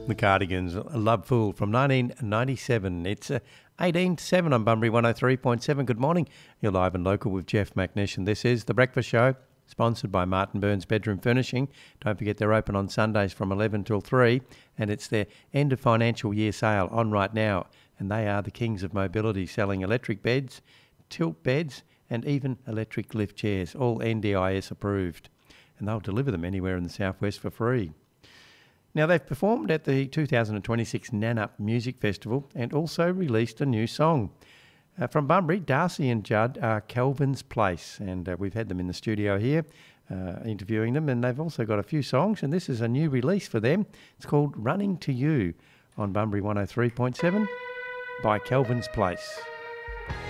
The Cardigans, Love Fool from 1997. It's 18 to 7 on Bunbury 103.7. Good morning. You're live and local with Jeff McNish, and this is The Breakfast Show, sponsored by Martin Burns Bedroom Furnishing. Don't forget they're open on Sundays from 11 till 3, and it's their end of financial year sale on right now. And they are the kings of mobility, selling electric beds, tilt beds, and even electric lift chairs, all NDIS approved. And they'll deliver them anywhere in the southwest for free. Now, they've performed at the 2026 Nanup Music Festival and also released a new song. From Bunbury, Darcy and Judd are Kelvin's Place, and we've had them in the studio here interviewing them, and they've also got a few songs, and this is a new release for them. It's called Running to You on Bunbury 103.7 by Kelvin's Place.